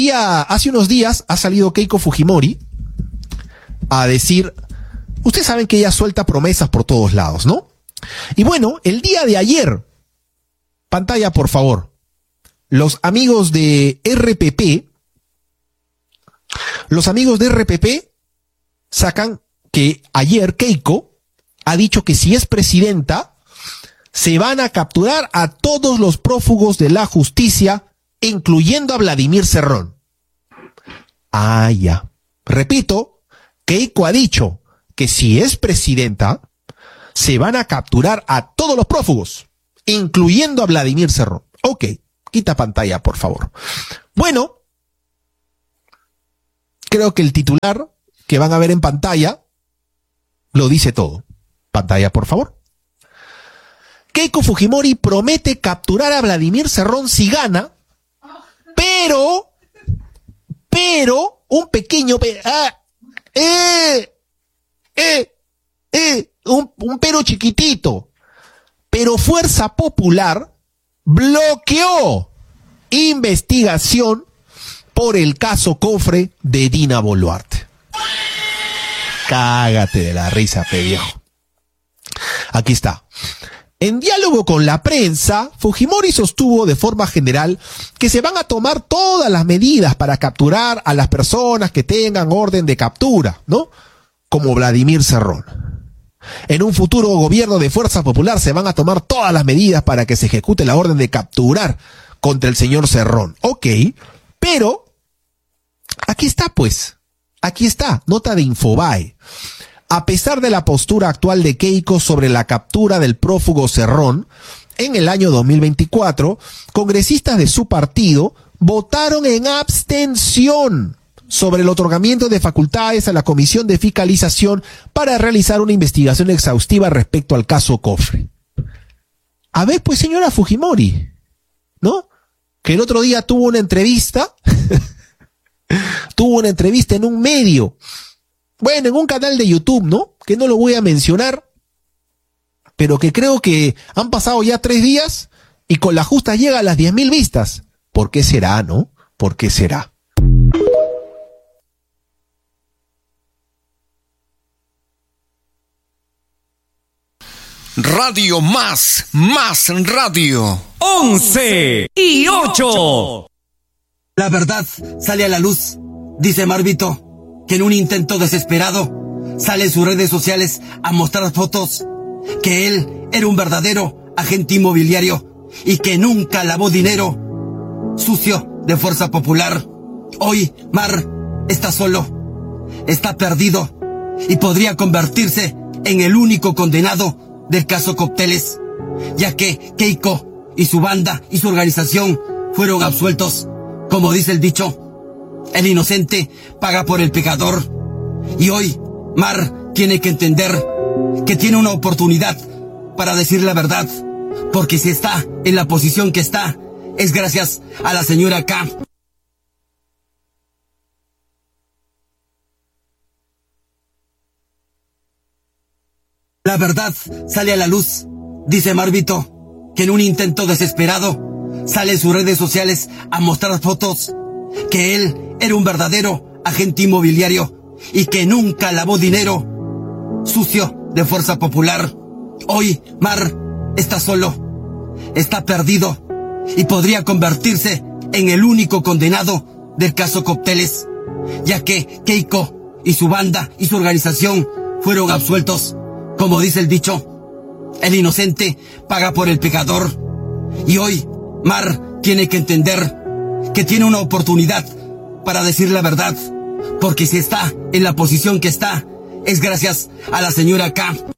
hace unos días ha salido Keiko Fujimori a decir, ustedes saben que ella suelta promesas por todos lados, ¿no? Y bueno, el día de ayer, pantalla por favor, los amigos de RPP sacan que ayer Keiko ha dicho que si es presidenta, se van a capturar a todos los prófugos de la justicia, incluyendo a Vladimir Cerrón. Ah, ya. Repito, Keiko ha dicho que si es presidenta, se van a capturar a todos los prófugos, incluyendo a Vladimir Cerrón. Ok, quita pantalla, por favor. Bueno, creo que el titular que van a ver en pantalla lo dice todo. Pantalla, por favor. Keiko Fujimori promete capturar a Vladimir Cerrón si gana, pero, un pequeño, un pero chiquitito, pero Fuerza Popular bloqueó investigación por el caso Cofre de Dina Boluarte. Cágate de la risa, pe viejo. Aquí está. En diálogo con la prensa, Fujimori sostuvo de forma general que se van a tomar todas las medidas para capturar a las personas que tengan orden de captura, ¿no? Como Vladimir Cerrón. En un futuro gobierno de Fuerza Popular se van a tomar todas las medidas para que se ejecute la orden de capturar contra el señor Cerrón. Ok, pero aquí está pues, aquí está, nota de Infobae. A pesar de la postura actual de Keiko sobre la captura del prófugo Cerrón, en el año 2024, congresistas de su partido votaron en abstención sobre el otorgamiento de facultades a la Comisión de Fiscalización para realizar una investigación exhaustiva respecto al caso Cofre. A ver, pues señora Fujimori, ¿no? Que el otro día tuvo una entrevista, en un medio, bueno, en un canal de YouTube, ¿no? Que no lo voy a mencionar, pero que creo que han pasado ya 3 días y con las justas llega a las 10.000 vistas. ¿Por qué será, no? ¿Por qué será? Radio más radio. 11 y 8. La verdad sale a la luz, dice Marvito, que en un intento desesperado sale en sus redes sociales a mostrar fotos que él era un verdadero agente inmobiliario y que nunca lavó dinero sucio de Fuerza Popular. Hoy Mar está solo, está perdido y podría convertirse en el único condenado del caso Cócteles, ya que Keiko y su banda y su organización fueron absueltos. Como dice el dicho, el inocente paga por el pecador. Y hoy Mar tiene que entender que tiene una oportunidad para decir la verdad, porque si está en la posición que está, es gracias a la señora K. La verdad sale a la luz, dice Marvito, que en un intento desesperado sale en sus redes sociales a mostrar fotos que él era un verdadero agente inmobiliario y que nunca lavó dinero sucio de Fuerza Popular. Hoy Mar está solo, está perdido y podría convertirse en el único condenado del caso Cócteles, ya que Keiko y su banda y su organización fueron absueltos. Como dice el dicho, el inocente paga por el pecador. Y hoy Mar tiene que entender que tiene una oportunidad para decir la verdad, porque si está en la posición que está, es gracias a la señora K.